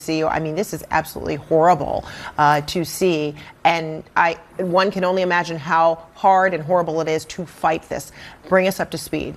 see. I mean, this is absolutely horrible to see, and one can only imagine how hard and horrible it is to fight this. Bring us up to speed.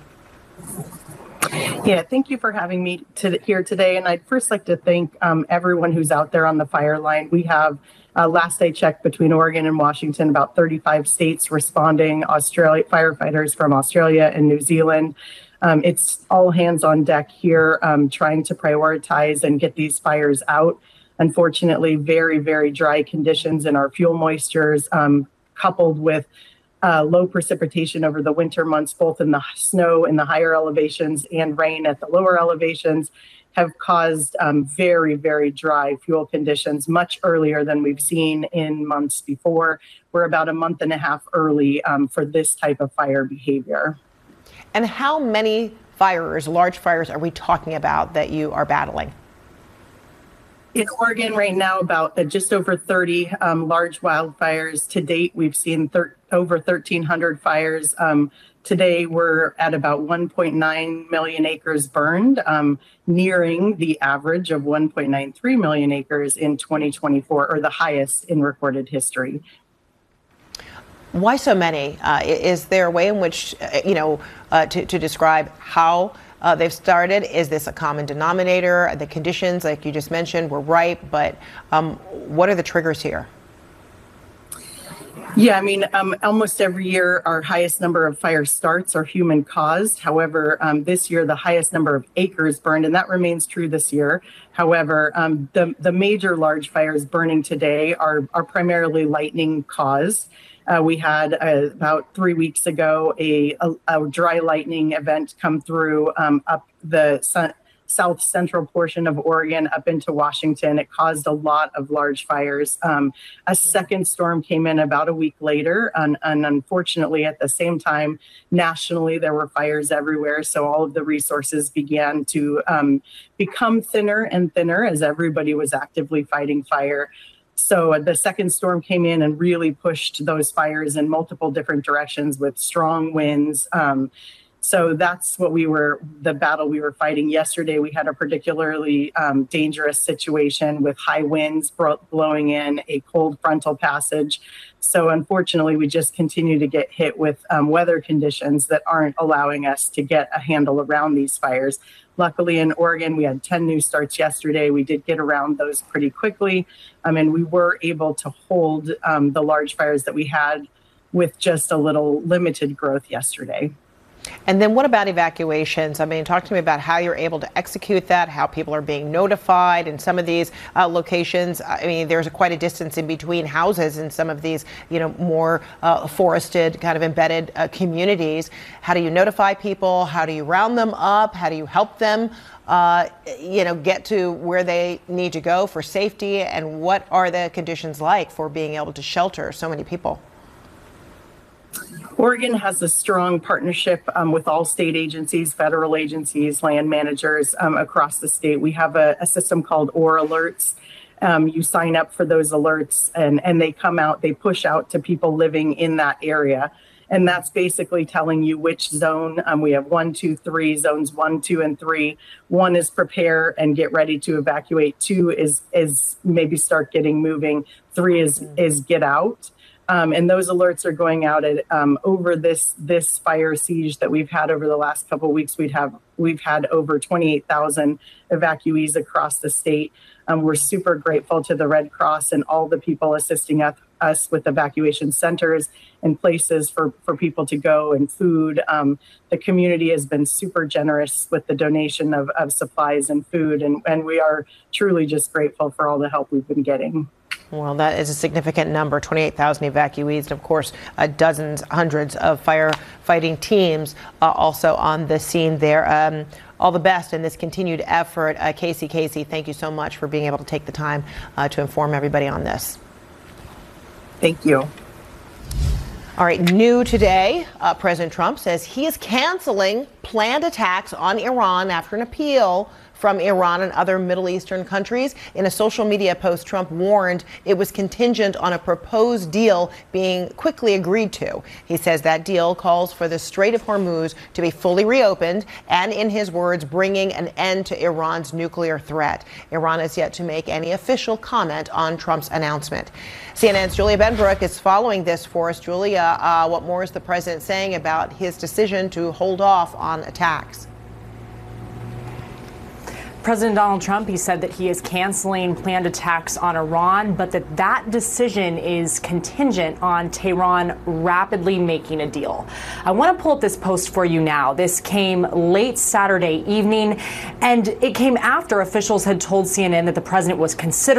Yeah, thank you for having me here today. And I'd first like to thank everyone who's out there on the fire line. We have, last I checked, between Oregon and Washington, about 35 states responding, firefighters from Australia and New Zealand. It's all hands on deck here, trying to prioritize and get these fires out. Unfortunately, very, very dry conditions in our fuel moistures, coupled with low precipitation over the winter months, both in the snow in the higher elevations and rain at the lower elevations, have caused very, very dry fuel conditions much earlier than we've seen in months before. We're about a month and a half early for this type of fire behavior. And how many fires, large fires, are we talking about that you are battling? In Oregon right now, about just over 30 large wildfires. To date, we've seen over 1,300 fires. Today, we're at about 1.9 million acres burned, nearing the average of 1.93 million acres in 2024, or the highest in recorded history. Why so many? Is there a way in which, to describe how they've started? Is this a common denominator? The conditions, like you just mentioned, were ripe, but what are the triggers here? Yeah, I mean, almost every year, our highest number of fire starts are human caused. However, this year, the highest number of acres burned, and that remains true this year. However, the major large fires burning today are primarily lightning caused. We had about 3 weeks ago a dry lightning event come through up the south central portion of Oregon up into Washington. It caused a lot of large fires. A second storm came in about a week later, and unfortunately at the same time, nationally, there were fires everywhere. So all of the resources began to become thinner and thinner as everybody was actively fighting fire. So the second storm came in and really pushed those fires in multiple different directions with strong winds. So that's the battle we were fighting yesterday. We had a particularly dangerous situation with high winds blowing in, a cold frontal passage. So unfortunately, we just continue to get hit with weather conditions that aren't allowing us to get a handle around these fires. Luckily, in Oregon, we had 10 new starts yesterday. We did get around those pretty quickly, and we were able to hold the large fires that we had with just a little limited growth yesterday. And then what about evacuations? I mean, talk to me about how you're able to execute that, how people are being notified in some of these locations. I mean, there's quite a distance in between houses in some of these, more forested, kind of embedded communities. How do you notify people? How do you round them up? How do you help them, get to where they need to go for safety? And what are the conditions like for being able to shelter so many people? Oregon has a strong partnership with all state agencies, federal agencies, land managers across the state. We have a system called OR Alerts. You sign up for those alerts and they come out, they push out to people living in that area. And that's basically telling you which zone. We have 1, 2, 3, zones 1, 2, and 3. 1 is prepare and get ready to evacuate. 2 is maybe start getting moving. 3 is get out. And those alerts are going out at over this fire siege that we've had over the last couple of weeks. We've had over 28,000 evacuees across the state. We're super grateful to the Red Cross and all the people assisting us with evacuation centers and places for people to go and food. The community has been super generous with the donation of supplies and food, and we are truly just grateful for all the help we've been getting. Well, that is a significant number, 28,000 evacuees, and of course, dozens, hundreds of firefighting teams also on the scene there. All the best in this continued effort. Casey, thank you so much for being able to take the time to inform everybody on this. Thank you. All right, new today, President Trump says he is canceling planned attacks on Iran after an appeal from Iran and other Middle Eastern countries. In a social media post, Trump warned it was contingent on a proposed deal being quickly agreed to. He says that deal calls for the Strait of Hormuz to be fully reopened and, in his words, bringing an end to Iran's nuclear threat. Iran is yet to make any official comment on Trump's announcement. CNN's Julia Benbrook is following this for us. Julia, what more is the president saying about his decision to hold off on attacks? President Donald Trump, he said that he is canceling planned attacks on Iran, but that decision is contingent on Tehran rapidly making a deal. I want to pull up this post for you now. This came late Saturday evening, and it came after officials had told CNN that the president was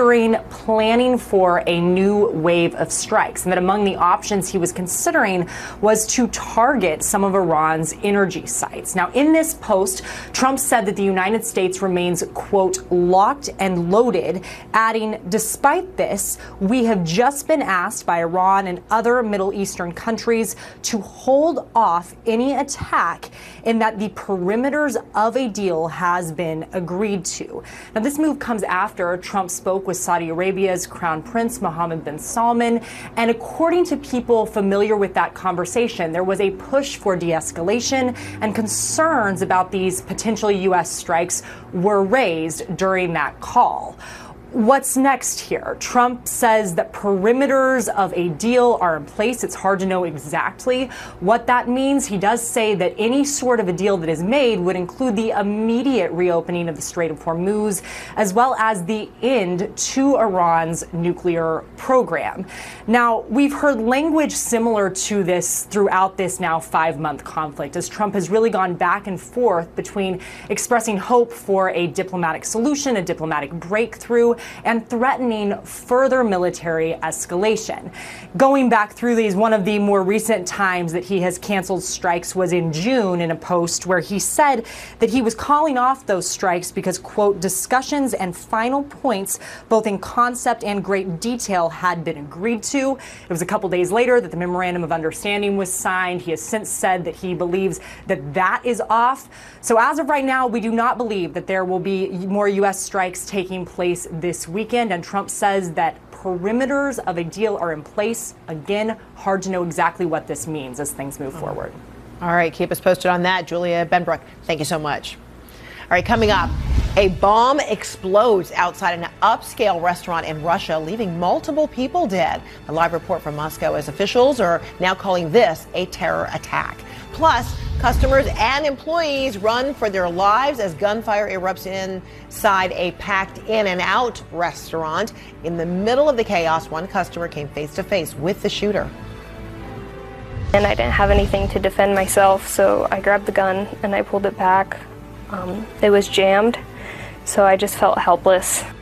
planning for a new wave of strikes, and that among the options he was considering was to target some of Iran's energy sites. Now, in this post, Trump said that the United States remains, quote, locked and loaded, adding, despite this, we have just been asked by Iran and other Middle Eastern countries to hold off any attack, and that the perimeters of a deal has been agreed to. Now, this move comes after Trump spoke with Saudi Arabia's Crown Prince Mohammed bin Salman, and according to people familiar with that conversation, there was a push for de-escalation, and concerns about these potential U.S. strikes were raised during that call. What's next here? Trump says that perimeters of a deal are in place. It's hard to know exactly what that means. He does say that any sort of a deal that is made would include the immediate reopening of the Strait of Hormuz, as well as the end to Iran's nuclear program. Now, we've heard language similar to this throughout this now 5-month conflict, as Trump has really gone back and forth between expressing hope for a diplomatic solution, a diplomatic breakthrough, and threatening further military escalation. Going back through these, one of the more recent times that he has canceled strikes was in June, in a post where he said that he was calling off those strikes because, quote, discussions and final points, both in concept and great detail, had been agreed to. It was a couple days later that the memorandum of understanding was signed. He has since said that he believes that that is off. So as of right now, we do not believe that there will be more U.S. strikes taking place this weekend, and Trump says that perimeters of a deal are in place. Again, hard to know exactly what this means as things move forward. All right, keep us posted on that. Julia Benbrook, thank you so much. All right, coming up, a bomb explodes outside an upscale restaurant in Russia, leaving multiple people dead. A live report from Moscow as officials are now calling this a terror attack. Plus, customers and employees run for their lives as gunfire erupts inside a packed In-N-Out restaurant. In the middle of the chaos, one customer came face to face with the shooter. And I didn't have anything to defend myself, so I grabbed the gun and I pulled it back. It was jammed, so I just felt helpless.